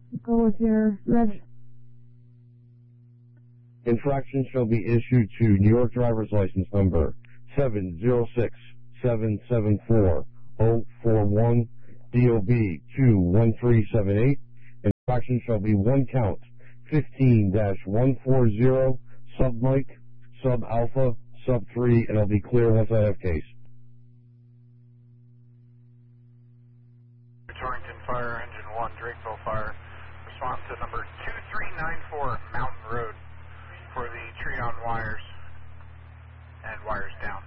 Go with your reg. Infraction shall be issued to New York driver's license number 706-774-041 DOB 21378. Infraction shall be one count 15-140 sub Mike, sub Alpha, sub 3, and I'll be clear once I have case. Torrington Fire, Engine 1, Drakeville Fire. Response to number 2394 Mountain Road for the tree on wires and wires down.